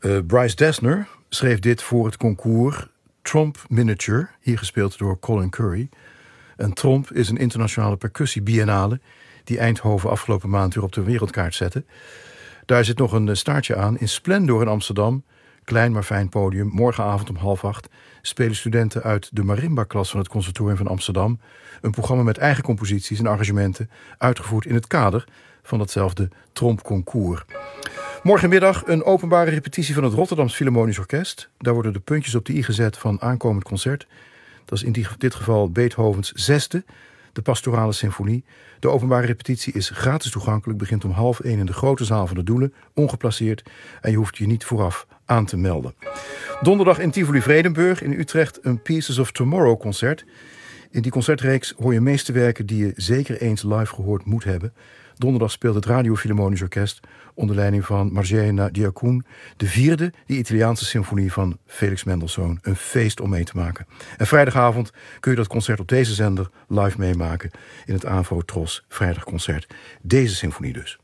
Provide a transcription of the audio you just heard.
Bryce Dessner schreef dit voor het concours Tromp Miniature, hier gespeeld door Colin Curry. En Tromp is een internationale percussie-biennale die Eindhoven afgelopen maand weer op de wereldkaart zette. Daar zit nog een staartje aan. In Splendor in Amsterdam, klein maar fijn podium, morgenavond om 7:30 spelen studenten uit de marimba-klas van het Conservatorium van Amsterdam een programma met eigen composities en arrangementen, uitgevoerd in het kader van datzelfde Tromp-concours. Morgenmiddag een openbare repetitie van het Rotterdams Philharmonisch Orkest. Daar worden de puntjes op de i gezet van aankomend concert. Dat is in dit geval Beethovens 6e, de Pastorale Symfonie. De openbare repetitie is gratis toegankelijk, begint om 12:30 in de grote zaal van de Doelen, ongeplaceerd, en je hoeft je niet vooraf aan te melden. Donderdag in Tivoli Vredenburg in Utrecht een Pieces of Tomorrow concert. In die concertreeks hoor je meesterwerken die je zeker eens live gehoord moet hebben. Donderdag speelt het Radio Philharmonisch Orkest onder leiding van Margena Diacoun de 4e, die Italiaanse symfonie van Felix Mendelssohn. Een feest om mee te maken. En vrijdagavond kun je dat concert op deze zender live meemaken in het AVRO Tros Vrijdagconcert. Deze symfonie dus.